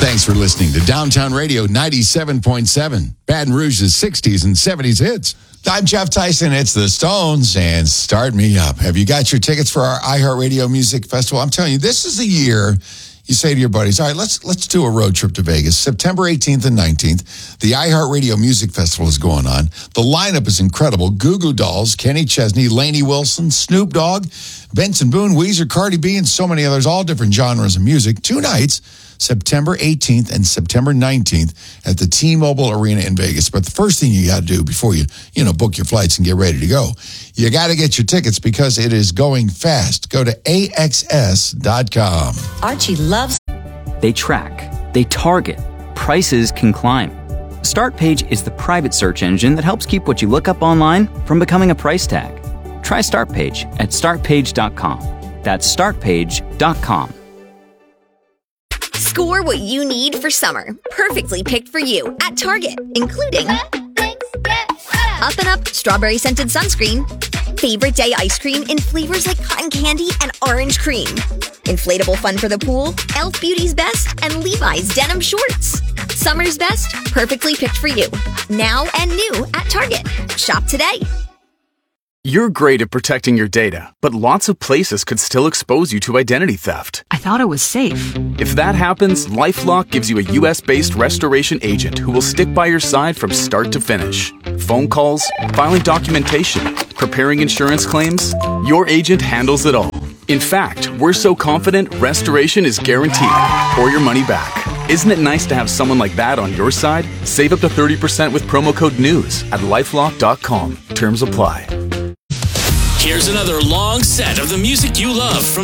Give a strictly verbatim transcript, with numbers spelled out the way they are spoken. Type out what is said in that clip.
Thanks for listening to Downtown Radio ninety-seven point seven, Baton Rouge's sixties and seventies hits. I'm Jeff Tyson. It's the Stones and Start Me Up. Have you got your tickets for our iHeartRadio Music Festival? I'm telling you, this is the year you say to your buddies, all right, let's let's do a road trip to Vegas. September eighteenth and nineteenth, the iHeartRadio Music Festival is going on. The lineup is incredible. Goo Goo Dolls, Kenny Chesney, Lainey Wilson, Snoop Dogg, Benson Boone, Weezer, Cardi B, and so many others, all different genres of music. Two nights, September eighteenth and September nineteenth at the T-Mobile Arena in Vegas. But the first thing you got to do before you, you know, book your flights and get ready to go, you got to get your tickets because it is going fast. Go to A X S dot com. Archie loves... They track, they target, prices can climb. StartPage is the private search engine that helps keep what you look up online from becoming a price tag. Try StartPage at start page dot com. That's start page dot com. Score what you need for summer. Perfectly picked for you at Target, including Up and Up Strawberry Scented Sunscreen, Favorite Day Ice Cream in flavors like cotton candy and orange cream, Inflatable Fun for the Pool, e l f Beauty's Best, and Levi's Denim Shorts. Summer's best, perfectly picked for you. Now and new at Target. Shop today. You're great at protecting your data, but lots of places could still expose you to identity theft. I thought it was safe. If that happens, LifeLock gives you a U S-based restoration agent who will stick by your side from start to finish. Phone calls, filing documentation, preparing insurance claims, your agent handles it all. In fact, we're so confident restoration is guaranteed or your money back. Isn't it nice to have someone like that on your side? Save up to thirty percent with promo code NEWS at lifelock dot com. Terms apply. Here's another long set of the music you love from